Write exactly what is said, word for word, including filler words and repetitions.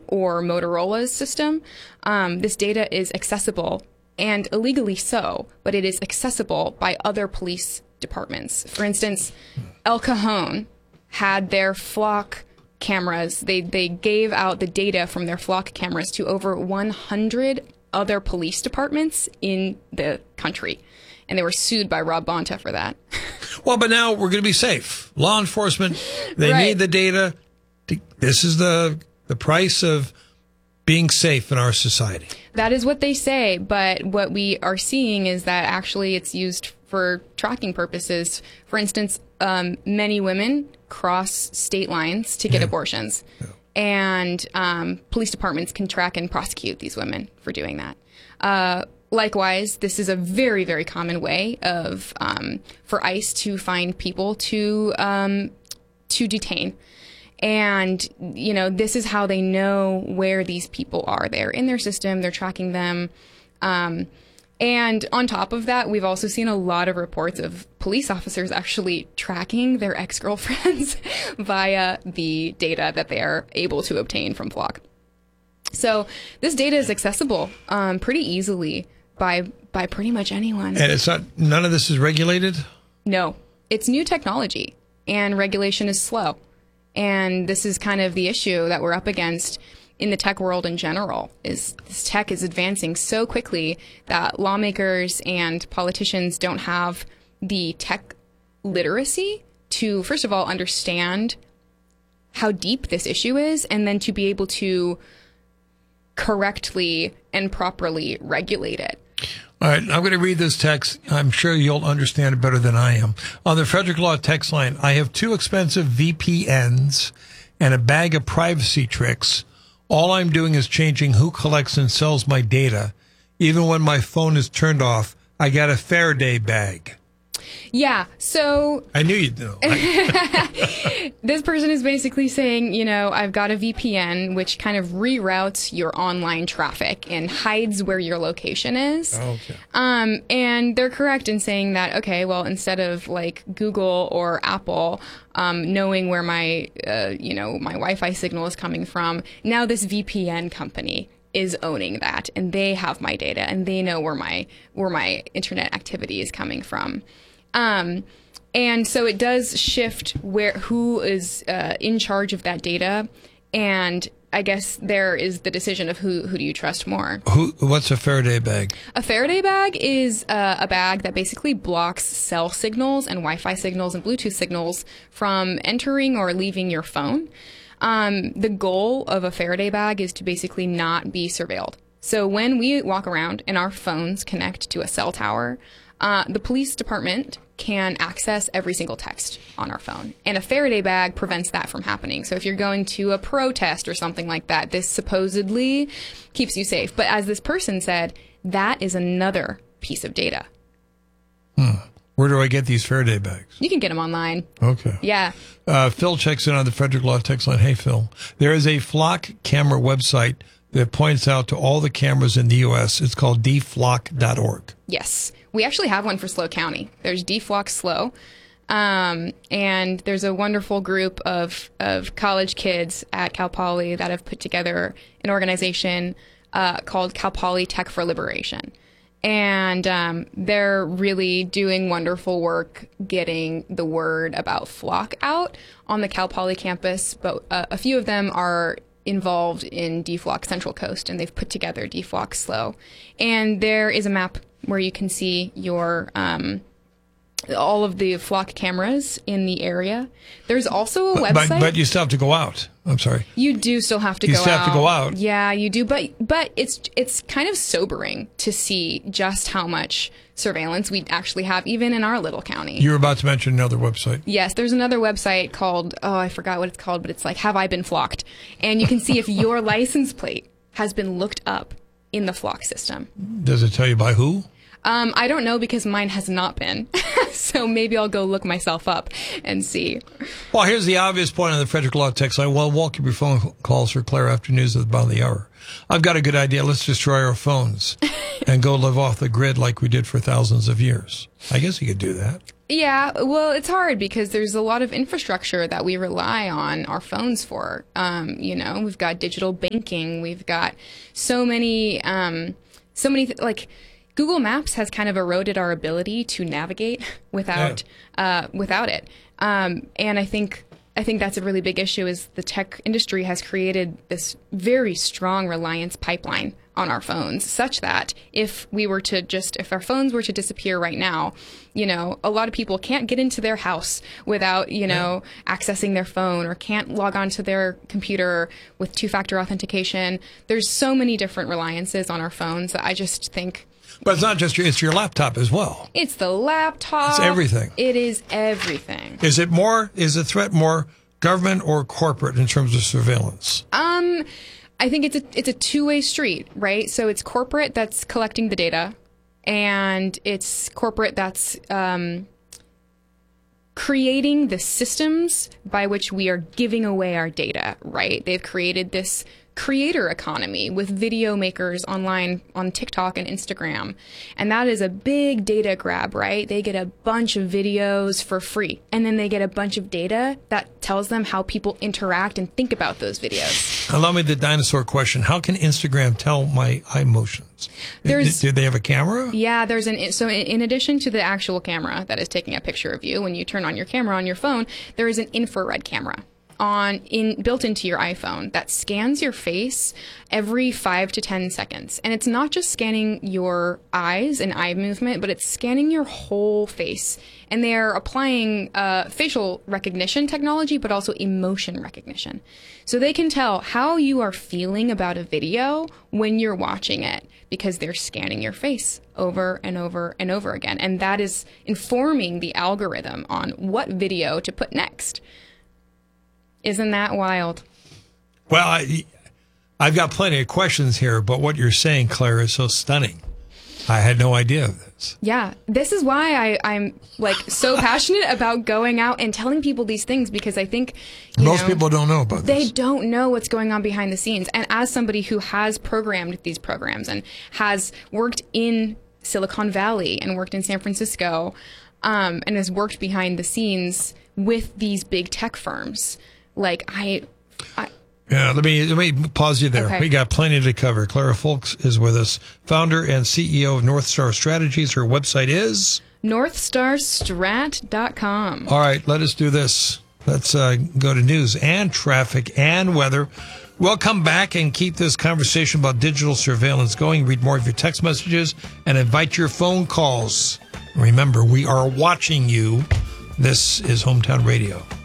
or Motorola's system, um, this data is accessible, and illegally so, but it is accessible by other police departments. For instance, El Cajon had their flock cameras. They they gave out the data from their flock cameras to over one hundred other police departments in the country. And they were sued by Rob Bonta for that. Well, but now we're going to be safe. Law enforcement, they right. need the data. To, this is the the price of being safe in our society. That is what they say, but what we are seeing is that actually it's used for tracking purposes. For instance, um, many women cross state lines to get yeah. abortions. Yeah. And um, police departments can track and prosecute these women for doing that. Uh, likewise, this is a very, very common way of um, for ICE to find people to um, to detain. And, you know, this is how they know where these people are. They're in their system. They're tracking them. Um, and on top of that, we've also seen a lot of reports of police officers actually tracking their ex-girlfriends via the data that they are able to obtain from Flock. So this data is accessible um, pretty easily by by pretty much anyone. And it's not, none of this is regulated? No, it's new technology, and regulation is slow. And this is kind of the issue that we're up against in the tech world in general, is this tech is advancing so quickly that lawmakers and politicians don't have the tech literacy to, first of all, understand how deep this issue is, and then to be able to correctly and properly regulate it. All right, I'm going to read this text. I'm sure you'll understand it better than I am. On the Frederick Law text line, I have two expensive V P Ns and a bag of privacy tricks. All I'm doing is changing who collects and sells my data. Even when my phone is turned off, I got a Faraday bag. Yeah, so... I knew you'd know. I- This person is basically saying, you know, I've got a V P N, which kind of reroutes your online traffic and hides where your location is. Oh, okay. Um, and they're correct in saying that, okay, well, instead of like Google or Apple um, knowing where my, uh, you know, my Wi-Fi signal is coming from, now this V P N company is owning that, and they have my data, and they know where my where my internet activity is coming from. Um, and so it does shift where who is uh, in charge of that data, and I guess there is the decision of who who do you trust more. Who? What's a Faraday bag? A Faraday bag is uh, a bag that basically blocks cell signals and Wi-Fi signals and Bluetooth signals from entering or leaving your phone. Um, the goal of a Faraday bag is to basically not be surveilled. So when we walk around and our phones connect to a cell tower, uh, the police department can access every single text on our phone. And a Faraday bag prevents that from happening. So if you're going to a protest or something like that, this supposedly keeps you safe. But as this person said, that is another piece of data. Hmm. Where do I get these Faraday bags? You can get them online. Okay. Yeah. Uh, Phil checks in on the Frederick Law text line. Hey, Phil. There is a Flock camera website that points out to all the cameras in the U S. It's called d flock dot org. Yes. We actually have one for SLO County. There's D Flock SLO. Um, and there's a wonderful group of, of college kids at Cal Poly that have put together an organization uh, called Cal Poly Tech for Liberation. And um, they're really doing wonderful work getting the word about Flock out on the Cal Poly campus. But uh, a few of them are involved in D Flock Central Coast, and they've put together D Flock SLO. And there is a map where you can see your um, all of the Flock cameras in the area. There's also a But, website. but, but you still have to go out. I'm sorry. You do still have to You go out. still have to go out. Yeah, you do. But but it's it's kind of sobering to see just how much surveillance we actually have, even in our little county. You were about to mention another website. Yes, there's another website called, oh, I forgot what it's called, but it's like, Have I Been Flocked? And you can see if your license plate has been looked up in the Flock system. Does it tell you by who? Um, I don't know, because mine has not been. So maybe I'll go look myself up and see. Well, here's the obvious point on the Frederick Law text line. Well, welcome your phone calls for Claire after news at the bottom of the hour. I've got a good idea. Let's destroy our phones and go live off the grid like we did for thousands of years. I guess you could do that. Yeah, well, it's hard because there's a lot of infrastructure that we rely on our phones for. Um, you know, we've got digital banking. We've got so many, um, so many, th- like Google Maps has kind of eroded our ability to navigate without, yeah. uh, without it. Um, and I think, I think that's a really big issue is the tech industry has created this very strong reliance pipeline on our phones such that if we were to just, if our phones were to disappear right now, you know, a lot of people can't get into their house without, you know, yeah. accessing their phone or can't log onto their computer with two-factor authentication. There's so many different reliances on our phones that I just think. But it's not just your, it's your laptop as well. It's the laptop. It's everything. It is everything. Is it more, is the threat more government or corporate in terms of surveillance? Um, I think it's a it's a two-way street, right? So it's corporate that's collecting the data, and it's corporate that's um, creating the systems by which we are giving away our data, right? They've created this creator economy with video makers online on TikTok and Instagram. And that is a big data grab, right? They get a bunch of videos for free. And then they get a bunch of data that tells them how people interact and think about those videos. Allow me the dinosaur question. How can Instagram tell my eye motions? There's, do they have a camera? Yeah, there's an, so in addition to the actual camera that is taking a picture of you, when you turn on your camera on your phone, there is an infrared camera. On in built into your iPhone that scans your face every five to ten seconds. And it's not just scanning your eyes and eye movement, but it's scanning your whole face. And they're applying uh, facial recognition technology, but also emotion recognition. So they can tell how you are feeling about a video when you're watching it because they're scanning your face over and over and over again. And that is informing the algorithm on what video to put next. Isn't that wild? Well, I, I've got plenty of questions here, but what you're saying, Claire, is so stunning. I had no idea of this. Yeah, this is why I, I'm like so passionate about going out and telling people these things because I think you most know, people don't know about they this. They don't know what's going on behind the scenes. And as somebody who has programmed these programs and has worked in Silicon Valley and worked in San Francisco um, and has worked behind the scenes with these big tech firms. Like I, I yeah. Let me let me pause you there. Okay. We got plenty to cover. Clara Folks is with us, founder and C E O of North Star Strategies. Her website is north star strat dot com. All right, let us do this. Let's uh, go to news and traffic and weather. We'll come back and keep this conversation about digital surveillance going. Read more of your text messages and invite your phone calls. Remember, we are watching you. This is Hometown Radio.